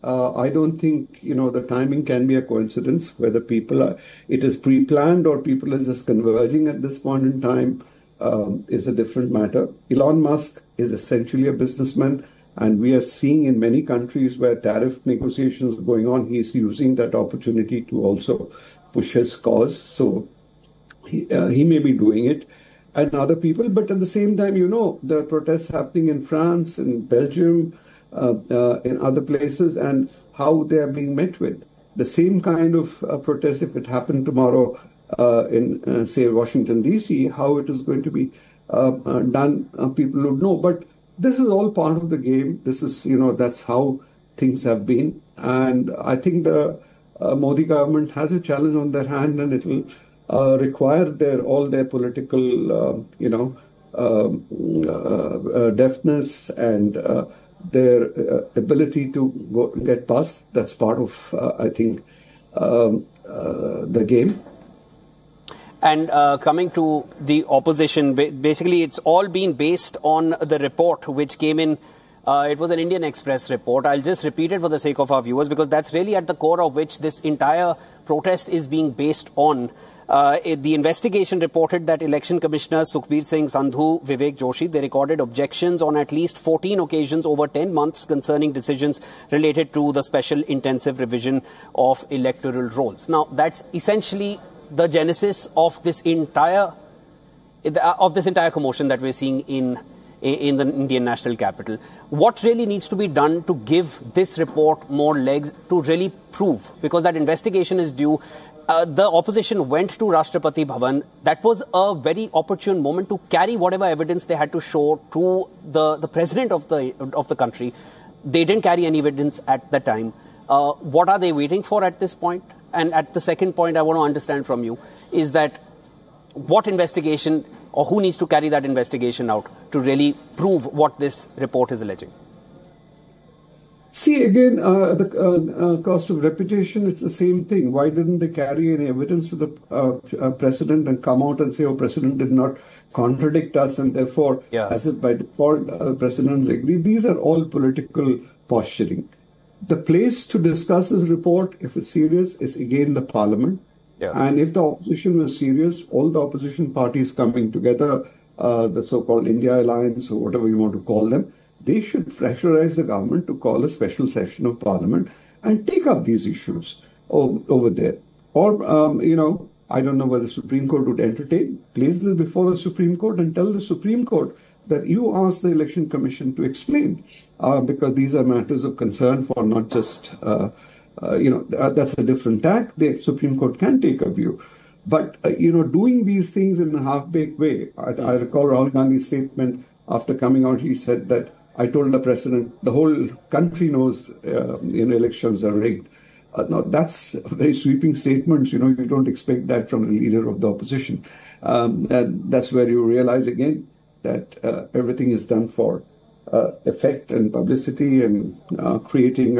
I don't think, the timing can be a coincidence. Whether it is pre-planned or people are just converging at this point in time is a different matter. Elon Musk is essentially a businessman, and we are seeing in many countries where tariff negotiations are going on, he's using that opportunity to also push his cause. So he may be doing it, and other people. But at the same time, there are protests happening in France, in Belgium, in other places, and how they are being met with. The same kind of protest, if it happened tomorrow in, say, Washington, D.C., how it is going to be done, people would know. But this is all part of the game. This is, that's how things have been. And I think the Modi government has a challenge on their hand, and it will require all their political, deftness and their ability to get past. That's part of, I think, the game. And coming to the opposition, basically it's all been based on the report which came in. It was an Indian Express report. I'll just repeat it for the sake of our viewers, because that's really at the core of which this entire protest is being based on. The investigation reported that Election Commissioners Sukhbir Singh Sandhu, Vivek Joshi, they recorded objections on at least 14 occasions over 10 months concerning decisions related to the special intensive revision of electoral rolls. Now, that's essentially the genesis of this entire commotion that we're seeing in the Indian national capital. What really needs to be done to give this report more legs to really prove? Because that investigation is due. The opposition went to Rashtrapati Bhavan. That was a very opportune moment to carry whatever evidence they had to show to the president of the country. They didn't carry any evidence at the time. What are they waiting for at this point? And at the second point I want to understand from you is that what investigation, or who needs to carry that investigation out to really prove what this report is alleging? See, again, the cost of reputation, it's the same thing. Why didn't they carry any evidence to the president and come out and say, president did not contradict us, and therefore, as if by default, the presidents agree? These are all political posturing. The place to discuss this report, if it's serious, is again the parliament. Yeah. And if the opposition was serious, all the opposition parties coming together, the so-called India Alliance or whatever you want to call them, they should pressurize the government to call a special session of parliament and take up these issues over there. Or, I don't know whether the Supreme Court would entertain, place this before the Supreme Court and tell the Supreme Court that you ask the Election Commission to explain, because these are matters of concern for not just, that's a different tack. The Supreme Court can take a view. But, doing these things in a half-baked way, I recall Rahul Gandhi's statement after coming out. He said that, I told the president, the whole country knows, elections are rigged. Now, that's a very sweeping statement. You don't expect that from a leader of the opposition. And that's where you realize again that everything is done for effect and publicity and creating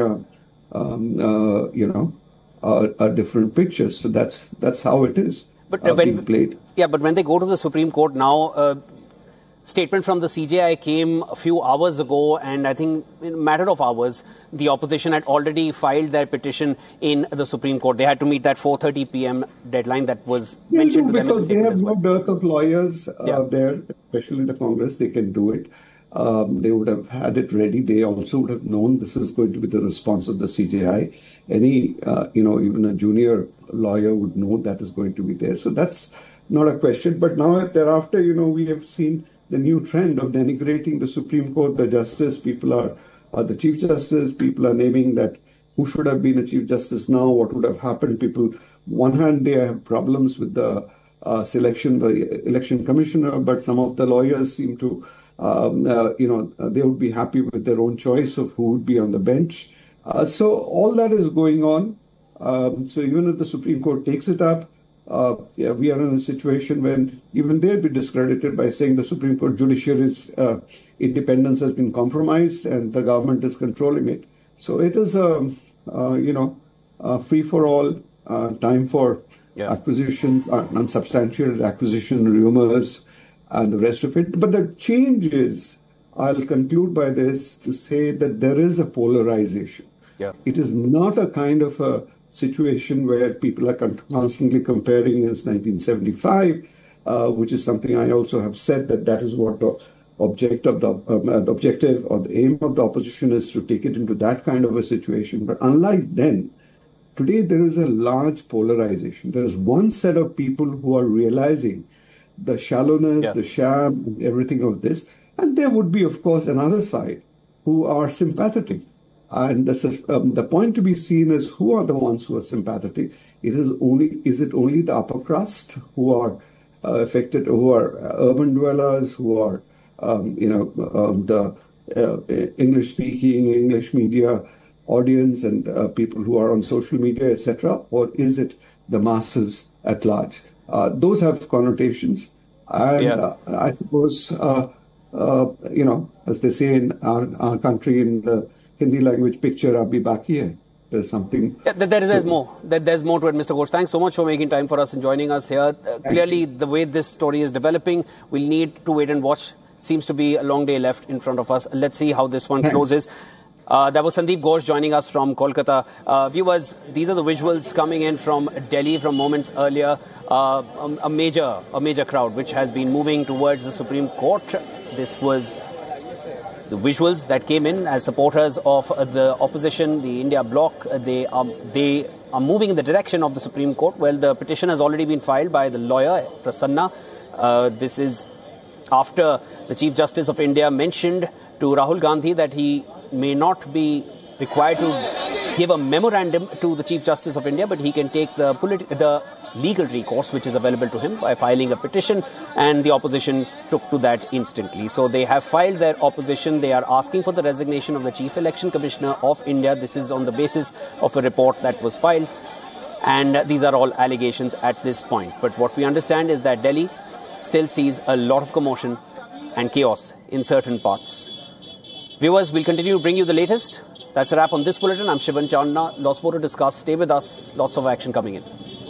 a different picture. So that's how it is being played. Yeah, but when they go to the Supreme Court now, statement from the CJI came a few hours ago, and I think in a matter of hours, the opposition had already filed their petition in the Supreme Court. They had to meet that 4:30 p.m. deadline that was mentioned to them. Because they have no dearth of lawyers there, especially the Congress. They can do it. They would have had it ready. They also would have known this is going to be the response of the CJI. Any, even a junior lawyer would know that is going to be there. So that's not a question. But now thereafter, we have seen the new trend of denigrating the Supreme Court, the justice. People are the Chief Justice. People are naming that who should have been a Chief Justice now, what would have happened. People, one hand, they have problems with the selection, the Election Commissioner, but some of the lawyers seem to, they would be happy with their own choice of who would be on the bench. So all that is going on. So even if the Supreme Court takes it up, we are in a situation when even they'll be discredited by saying the Supreme Court judiciary's independence has been compromised and the government is controlling it. So it is a free for all time for acquisitions, unsubstantiated acquisition rumors, and the rest of it. But the change is, I'll conclude by this to say that there is a polarization. Yeah. It is not a kind of a situation where people are constantly comparing against 1975, which is something I also have said that is what the objective or the aim of the opposition is, to take it into that kind of a situation. But unlike then, today there is a large polarization. There is one set of people who are realizing the shallowness, the sham, and everything of this. And there would be, of course, another side who are sympathetic. And the point to be seen is, who are the ones who are sympathetic? Is it only the upper crust who are affected, who are urban dwellers, who are, the English-speaking, English media audience and people who are on social media, etc., or is it the masses at large? Those have connotations. And I suppose, as they say in our country, in the Hindi language, picture abhi baki hai. There's something. Yeah, there's more. There's more to it, Mr. Ghosh. Thanks so much for making time for us and joining us here. Clearly, the way this story is developing, we'll need to wait and watch. Seems to be a long day left in front of us. Let's see how this one closes. That was Sandeep Ghosh joining us from Kolkata. Viewers, these are the visuals coming in from Delhi from moments earlier. A major crowd which has been moving towards the Supreme Court. This was the visuals that came in as supporters of the opposition, the India bloc. They are moving in the direction of the Supreme Court. Well, the petition has already been filed by the lawyer Prasanna. This is after the Chief Justice of India mentioned to Rahul Gandhi that he may not be required to give a memorandum to the Chief Justice of India, but he can take the legal recourse which is available to him by filing a petition, and the opposition took to that instantly. So they have filed their opposition. They are asking for the resignation of the Chief Election Commissioner of India. This is on the basis of a report that was filed, and these are all allegations at this point. But what we understand is that Delhi still sees a lot of commotion and chaos in certain parts. Viewers, we'll continue to bring you the latest. That's a wrap on this bulletin. I'm Shivan Chandna. Lots more to discuss. Stay with us. Lots of action coming in.